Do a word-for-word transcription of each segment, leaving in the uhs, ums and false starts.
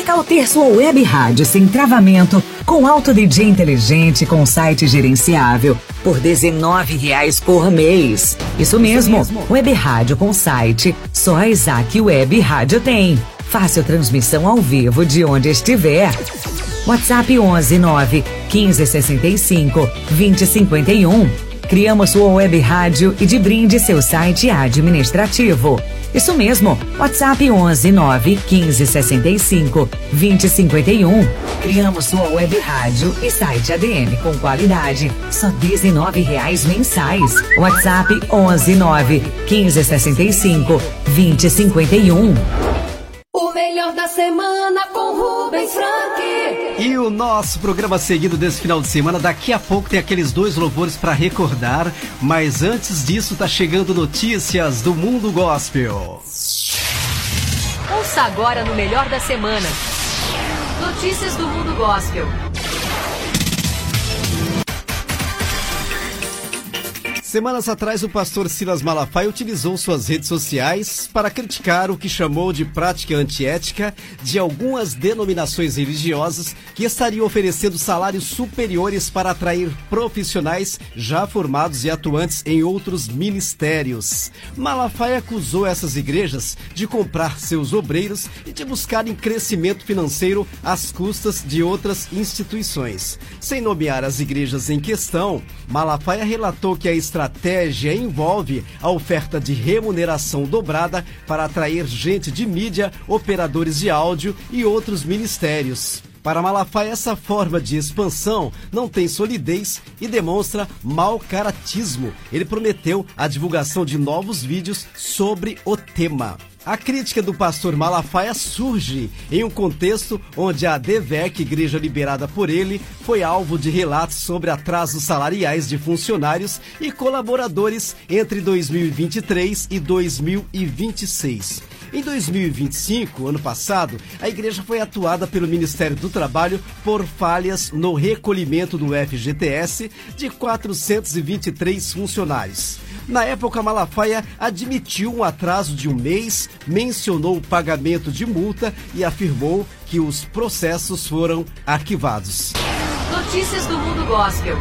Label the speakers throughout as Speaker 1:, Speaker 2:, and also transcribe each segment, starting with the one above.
Speaker 1: tal ter sua web rádio sem travamento, com alto D J inteligente, com site gerenciável, por dezenove reais por mês? Isso mesmo, Isso mesmo. Web rádio com site, só a Isaac Web Rádio tem. Fácil transmissão ao vivo de onde estiver. WhatsApp onze nove quinze sessenta e cinco vinte cinquenta e um. Criamos sua web rádio e de brinde seu site administrativo. Isso mesmo, WhatsApp onze nove quinze sessenta e cinco vinte cinquenta e um. Criamos sua web rádio e site A D M com qualidade, só dezenove reais mensais. WhatsApp onze nove quinze sessenta e cinco vinte cinquenta e um.
Speaker 2: O melhor da semana com Rubens Frank.
Speaker 3: E o nosso programa seguido desse final de semana, daqui a pouco tem aqueles dois louvores para recordar, mas antes disso tá chegando notícias do mundo gospel.
Speaker 4: Ouça agora no melhor da semana. Notícias do mundo gospel.
Speaker 3: Semanas atrás, o pastor Silas Malafaia utilizou suas redes sociais para criticar o que chamou de prática antiética de algumas denominações religiosas que estariam oferecendo salários superiores para atrair profissionais já formados e atuantes em outros ministérios. Malafaia acusou essas igrejas de comprar seus obreiros e de buscarem crescimento financeiro às custas de outras instituições. Sem nomear as igrejas em questão, Malafaia relatou que a estratégia A estratégia envolve a oferta de remuneração dobrada para atrair gente de mídia, operadores de áudio e outros ministérios. Para Malafaia, essa forma de expansão não tem solidez e demonstra mau caratismo. Ele prometeu a divulgação de novos vídeos sobre o tema. A crítica do pastor Malafaia surge em um contexto onde a D V E C, igreja liberada por ele, foi alvo de relatos sobre atrasos salariais de funcionários e colaboradores entre dois mil e vinte e três e dois mil e vinte e seis. Em dois mil e vinte e cinco, ano passado, a igreja foi atuada pelo Ministério do Trabalho por falhas no recolhimento do F G T S de quatrocentos e vinte e três funcionários. Na época, Malafaia admitiu um atraso de um mês, mencionou o pagamento de multa e afirmou que os processos foram arquivados.
Speaker 4: Notícias do mundo gospel.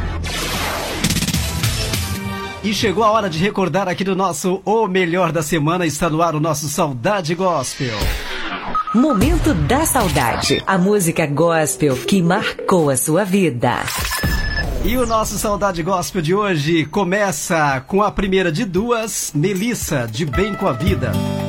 Speaker 3: E chegou a hora de recordar aqui do nosso O Melhor da Semana, está no ar o nosso Saudade Gospel.
Speaker 1: Momento da Saudade, a música gospel que marcou a sua vida.
Speaker 3: E o nosso Saudade Gospel de hoje começa com a primeira de duas, Melissa, de Bem com a Vida.